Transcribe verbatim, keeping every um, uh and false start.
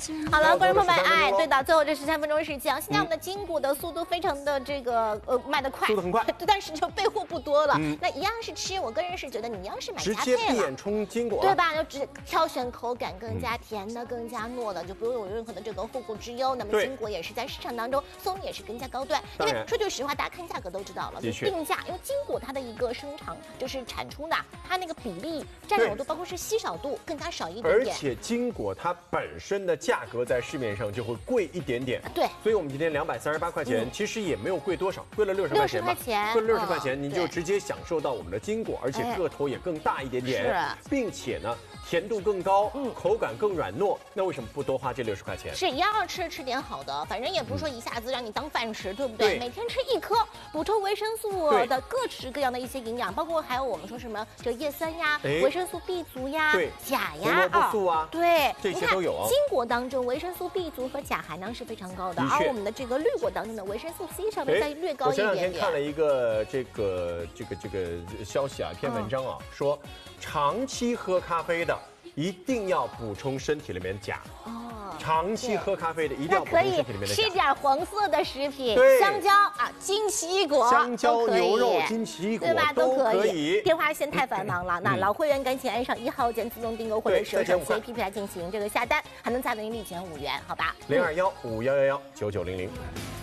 好了，观众朋友们，哎，对的，最后这十三分钟时间啊，现在我们的筋骨的速度非常的这个呃卖得快， 速度很快， 但是就备货不多了。嗯、那一样是吃，我个人是觉得你要是买直接闭眼冲筋骨， 对吧？就只挑选口感更加甜的、嗯、更加糯的，就不用有任何的这个后顾之忧。那么筋骨也是在市场当中送也是更加高端，因为说句实话，大家看价格都知道了，就定价，因为筋骨它的一个生产就是产出呢，它那个比例占有度，包括是稀少度更加少一点点。 而且筋骨它本身的价格在市面上就会贵一点点， 对， 所以我们今天两百三十八块钱，嗯、其实也没有贵多少，贵了六十块钱吧， 贵了六十块钱，您就直接享受到我们的筋骨，而且个头也更大一点点， 是， 并且呢。甜度更高，嗯，口感更软糯，那为什么不多花这六十块钱？ 是一样吃吃点好的，反正也不是说一下子让你当饭吃，嗯、对不对？对，每天吃一颗，补充维生素的各式各样的一些营养，包括还有我们说什么这叶酸呀、维生素 B 族呀、钾呀、 胡萝卜素啊， 对， 这些都有哦。 筋果当中维生素 B 族和钾含量是非常高的，而我们的这个绿果当中的维生素 C 上面再略高一点点。 我前两天看了一个这个这个这个消息啊，一篇文章啊，嗯、说长期喝咖啡的。一定要补充身体里面钾哦，长期喝咖啡的一定要补充身体里面的钾。 吃点黄色的食品， 对， 香蕉啊，金奇异果， 香蕉、牛肉、金奇异果， 对吧？都可以。 电话线太繁忙了，那老会员赶紧按上一号键自动订购，或者是手机 A P P 来进行这个下单，还能再为您立减五元，好吧？ 零二幺五幺幺幺九九零零。